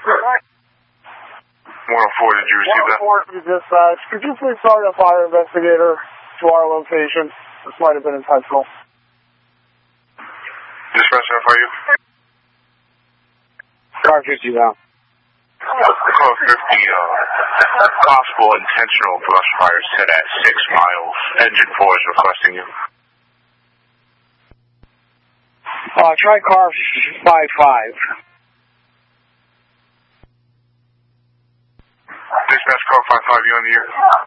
104, did you receive that? 104 to dispatch. Could you please start a fire investigator to our location? This might have been intentional. Dispatch, how are you? Car 50 now. Car 50, possible intentional brush fire set at 6 miles. Engine 4 is requesting you. Try car 55. Dispatch, car 55, you on the air?